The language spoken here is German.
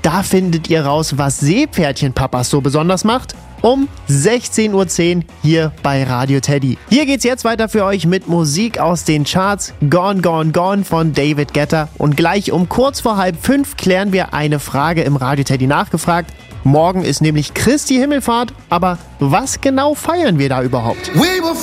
Da findet ihr raus, was Seepferdchen-Papas so besonders macht. Um 16:10 Uhr hier bei Radio Teddy. Hier geht's jetzt weiter für euch mit Musik aus den Charts. Gone, Gone, Gone von David Guetta. Und gleich um kurz vor 4:30 klären wir eine Frage im Radio Teddy nachgefragt. Morgen ist nämlich Christi Himmelfahrt. Aber was genau feiern wir da überhaupt?